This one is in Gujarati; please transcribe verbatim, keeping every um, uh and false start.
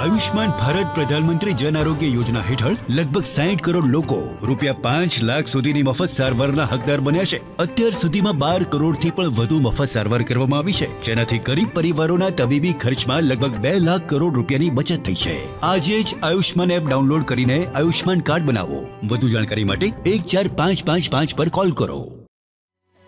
આયુષ્માન ભારત પ્રધાનમંત્રી જન આરોગ્ય યોજના હેઠળ લગભગ સાઠ કરોડ લોકો રૂપિયા પાંચ લાખ સુધીની મફત સારવારના હકદાર બન્યા છે. અત્યાર સુધીમાં બાર કરોડથી પણ વધુ મફત સારવાર કરવામાં આવી છે, જેનાથી ગરીબ પરિવારોના તબીબી ખર્ચમાં લગભગ બે લાખ કરોડ રૂપિયાની બચત થઈ છે. આજે જ આયુષ્માન એપ ડાઉનલોડ કરીને આયુષ્માન કાર્ડ બનાવો. વધુ જાણકારી માટે એક ચાર પાંચ પાંચ પાંચ પર કોલ કરો.